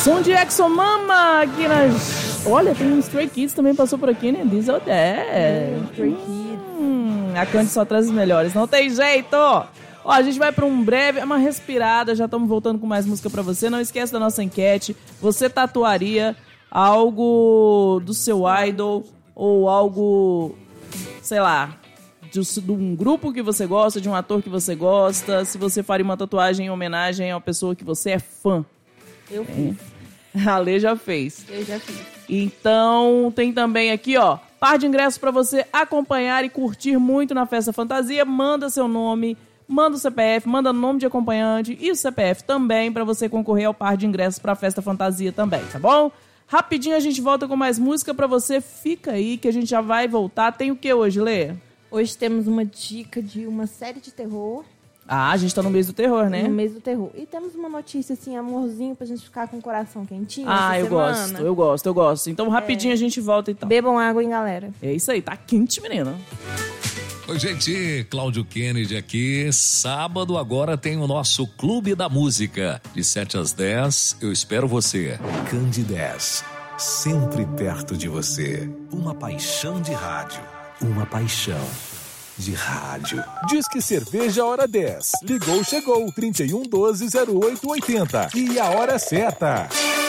Som de Exo Mama aqui nas... Olha, tem um Stray Kids também passou por aqui, né? Diesel 10. Stray Kids. A Candy só traz os melhores. Não tem jeito! Ó, a gente vai pra um breve, uma respirada. Já estamos voltando com mais música pra você. Não esquece da nossa enquete. Você tatuaria algo do seu idol ou algo, sei lá, de um grupo que você gosta, de um ator que você gosta? Se você faria uma tatuagem em homenagem a uma pessoa que você é fã? Eu fiz. A Lê já fez. Eu já fiz. Então, tem também aqui, ó, par de ingressos pra você acompanhar e curtir muito na Festa Fantasia. Manda seu nome, manda o CPF, manda nome de acompanhante e o CPF também pra você concorrer ao par de ingressos pra Festa Fantasia também, tá bom? Rapidinho a gente volta com mais música pra você. Fica aí que a gente já vai voltar. Tem o que hoje, Lê? Hoje temos uma dica de uma série de terror. Ah, a gente tá no mês do terror, né? No mês do terror. E temos uma notícia, assim, amorzinho, pra gente ficar com o coração quentinho. Ah, eu gosto. Então, rapidinho a gente volta então. Bebam água, hein, galera? É isso aí, tá quente, menina. Oi, gente, Cláudio Kennedy aqui. Sábado agora tem o nosso Clube da Música. De 7 às 10, eu espero você. Candidez, sempre perto de você. Uma paixão de rádio. Uma paixão de rádio. Disque Cerveja Hora 10. Ligou, chegou. 3112-0880. E a hora certa.